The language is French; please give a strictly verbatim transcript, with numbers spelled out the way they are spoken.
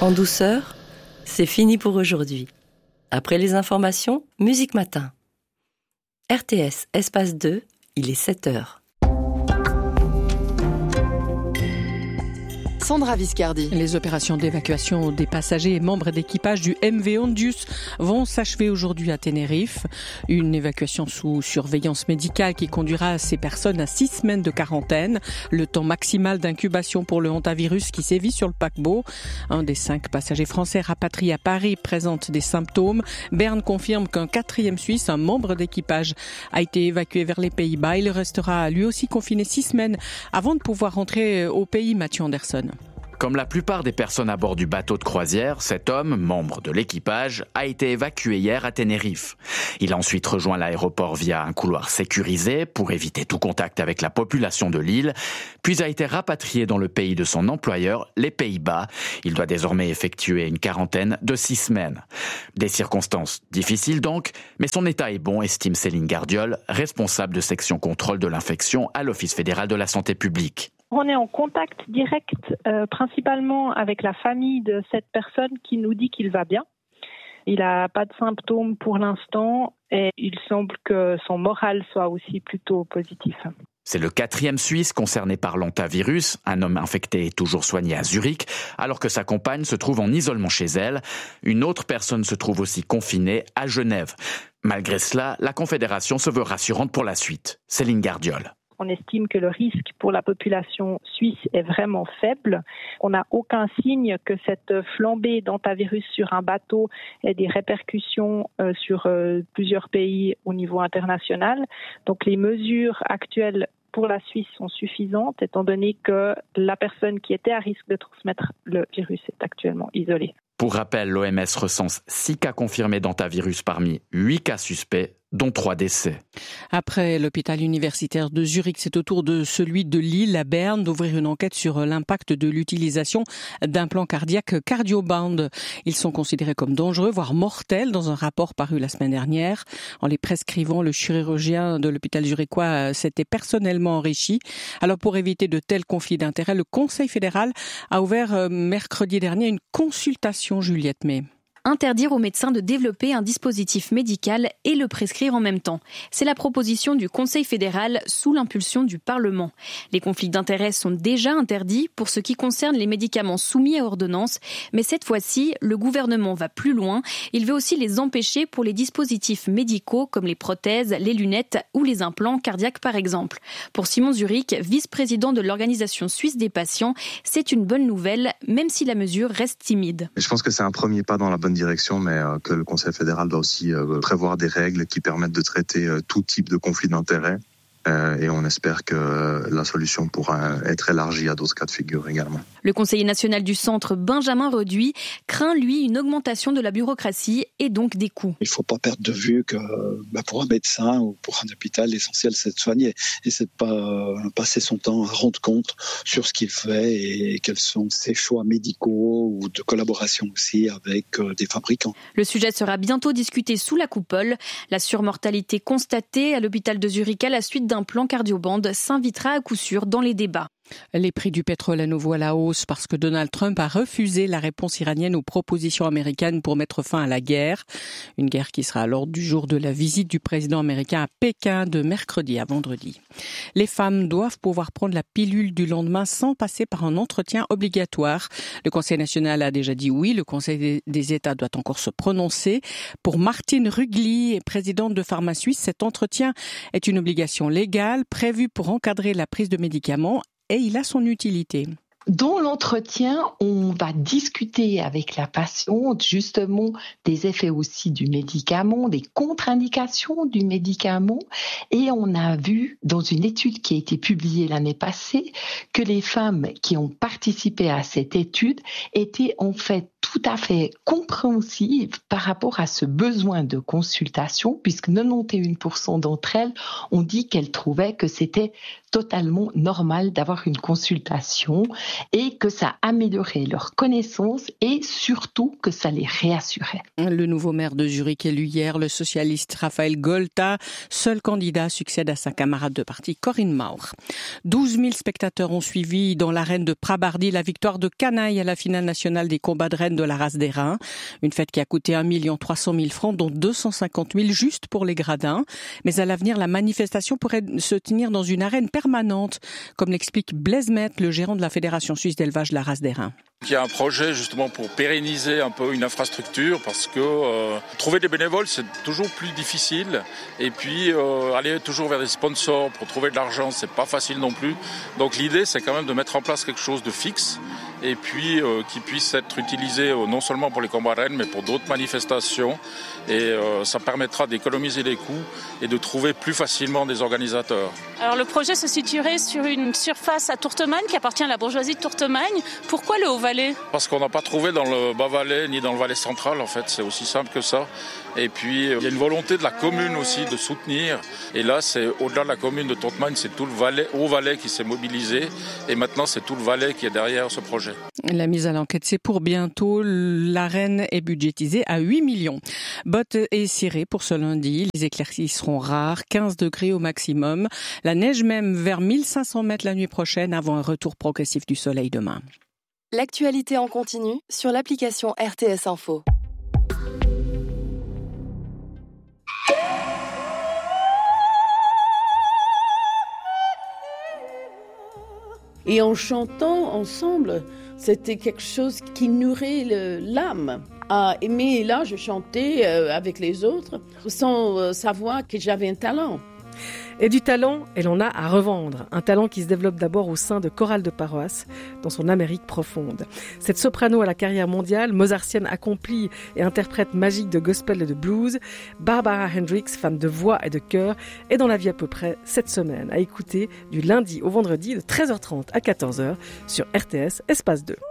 En douceur, c'est fini pour aujourd'hui. Après les informations, Musique Matin. R T S, espace deux, il est sept heures. Sandra Viscardi. Les opérations d'évacuation des passagers et membres d'équipage du M V Ondius vont s'achever aujourd'hui à Tenerife. Une évacuation sous surveillance médicale qui conduira ces personnes à six semaines de quarantaine, le temps maximal d'incubation pour le hantavirus qui sévit sur le paquebot. Un des cinq passagers français rapatriés à Paris présente des symptômes. Berne confirme qu'un quatrième Suisse, un membre d'équipage, a été évacué vers les Pays-Bas. Il restera lui aussi confiné six semaines avant de pouvoir rentrer au pays. Mathieu Anderson. Comme la plupart des personnes à bord du bateau de croisière, cet homme, membre de l'équipage, a été évacué hier à Tenerife. Il a ensuite rejoint l'aéroport via un couloir sécurisé pour éviter tout contact avec la population de l'île, puis a été rapatrié dans le pays de son employeur, les Pays-Bas. Il doit désormais effectuer une quarantaine de six semaines. Des circonstances difficiles donc, mais son état est bon, estime Céline Gardiol, responsable de section contrôle de l'infection à l'Office fédéral de la santé publique. On est en contact direct, euh, principalement avec la famille de cette personne qui nous dit qu'il va bien. Il n'a pas de symptômes pour l'instant et il semble que son moral soit aussi plutôt positif. C'est le quatrième Suisse concerné par l'hantavirus. Un homme infecté est toujours soigné à Zurich, alors que sa compagne se trouve en isolement chez elle. Une autre personne se trouve aussi confinée à Genève. Malgré cela, la Confédération se veut rassurante pour la suite. Céline Gardiol. On estime que le risque pour la population suisse est vraiment faible. On n'a aucun signe que cette flambée d'hantavirus sur un bateau ait des répercussions euh, sur euh, plusieurs pays au niveau international. Donc les mesures actuelles pour la Suisse sont suffisantes, étant donné que la personne qui était à risque de transmettre le virus est actuellement isolée. Pour rappel, l'O M S recense six cas confirmés d'hantavirus parmi huit cas suspects, dont trois décès. Après l'hôpital universitaire de Zurich, c'est au tour de celui de Lille à Berne d'ouvrir une enquête sur l'impact de l'utilisation d'implants cardiaques Cardioband. Ils sont considérés comme dangereux, voire mortels, dans un rapport paru la semaine dernière. En les prescrivant, le chirurgien de l'hôpital zurichois s'était personnellement enrichi. Alors pour éviter de tels conflits d'intérêts, le Conseil fédéral a ouvert mercredi dernier une consultation. Juliette May. Interdire aux médecins de développer un dispositif médical et le prescrire en même temps. C'est la proposition du Conseil fédéral sous l'impulsion du Parlement. Les conflits d'intérêts sont déjà interdits pour ce qui concerne les médicaments soumis à ordonnance, mais cette fois-ci, le gouvernement va plus loin. Il veut aussi les empêcher pour les dispositifs médicaux comme les prothèses, les lunettes ou les implants cardiaques par exemple. Pour Simon Zurich, vice-président de l'Organisation suisse des patients, c'est une bonne nouvelle, même si la mesure reste timide. Je pense que c'est un premier pas dans la bonne direction, mais euh, que le Conseil fédéral doit aussi euh, prévoir des règles qui permettent de traiter euh, tout type de conflit d'intérêts. Euh, et on espère que euh, la solution pourra être élargie à d'autres cas de figure également. Le conseiller national du centre, Benjamin Reduit, craint lui une augmentation de la bureaucratie et donc des coûts. Il ne faut pas perdre de vue que bah, pour un médecin ou pour un hôpital, l'essentiel c'est de soigner et c'est de pas euh, passer son temps à rendre compte sur ce qu'il fait et quels sont ses choix médicaux ou de collaboration aussi avec euh, des fabricants. Le sujet sera bientôt discuté sous la coupole. La surmortalité constatée à l'hôpital de Zurich à la suite d'un plan Cardioband s'invitera à coup sûr dans les débats. Les prix du pétrole à nouveau à la hausse parce que Donald Trump a refusé la réponse iranienne aux propositions américaines pour mettre fin à la guerre. Une guerre qui sera à l'ordre du jour de la visite du président américain à Pékin de mercredi à vendredi. Les femmes doivent pouvoir prendre la pilule du lendemain sans passer par un entretien obligatoire. Le Conseil national a déjà dit oui. Le Conseil des États doit encore se prononcer. Pour Martine Rugli, présidente de Pharma Suisse, cet entretien est une obligation légale prévue pour encadrer la prise de médicaments. Et il a son utilité. Dans l'entretien, on va discuter avec la patiente justement des effets aussi du médicament, des contre-indications du médicament. Et on a vu dans une étude qui a été publiée l'année passée que les femmes qui ont participé à cette étude étaient en fait tout à fait compréhensives par rapport à ce besoin de consultation, puisque quatre-vingt-onze pour cent d'entre elles ont dit qu'elles trouvaient que c'était totalement normal d'avoir une consultation et que ça améliorait leurs connaissances et surtout que ça les réassurait. Le nouveau maire de Zurich élu hier, le socialiste Raphaël Golta, seul candidat, succède à sa camarade de parti Corinne Maurer. douze mille spectateurs ont suivi dans l'arène de Prabardi la victoire de Canaille à la finale nationale des combats de rennes de la race des reins. Une fête qui a coûté un million trois cent mille francs, dont deux cent cinquante mille juste pour les gradins. Mais à l'avenir, la manifestation pourrait se tenir dans une arène permanente, comme l'explique Blaise Mette, le gérant de la Fédération suisse d'élevage de la race des reins. Il y a un projet justement pour pérenniser un peu une infrastructure parce que euh, trouver des bénévoles c'est toujours plus difficile et puis euh, aller toujours vers des sponsors pour trouver de l'argent c'est pas facile non plus. Donc l'idée c'est quand même de mettre en place quelque chose de fixe et puis euh, qui puisse être utilisé euh, non seulement pour les combats rennes mais pour d'autres manifestations et euh, ça permettra d'économiser les coûts et de trouver plus facilement des organisateurs. Alors le projet se situerait sur une surface à Tourtemagne qui appartient à la bourgeoisie de Tourtemagne. Pourquoi le Haut-Valais ? Parce qu'on n'a pas trouvé dans le Bas-Valais ni dans le Valais central en fait, c'est aussi simple que ça. Et puis il y a une volonté de la commune aussi de soutenir. Et là c'est au-delà de la commune de Tourtemagne, c'est tout le Valais, Haut-Valais qui s'est mobilisé et maintenant c'est tout le Valais qui est derrière ce projet. La mise à l'enquête c'est pour bientôt. L'arène est budgétisée à huit millions. Bottes et ciré pour ce lundi. Les éclaircies seront rares, quinze degrés au maximum. La neige même vers mille cinq cents mètres la nuit prochaine avant un retour progressif du soleil demain. L'actualité en continu sur l'application R T S Info. Et en chantant ensemble, c'était quelque chose qui nourrit le, l'âme. Ah, mais là, je chantais euh, avec les autres sans euh, savoir que j'avais un talent. Et du talent, elle en a à revendre. Un talent qui se développe d'abord au sein de chorales de paroisse, dans son Amérique profonde. Cette soprano à la carrière mondiale, mozartienne accomplie et interprète magique de gospel et de blues, Barbara Hendricks, femme de voix et de chœur, est dans la vie à peu près cette semaine, à écouter du lundi au vendredi de treize heures trente à quatorze heures sur R T S Espace deux.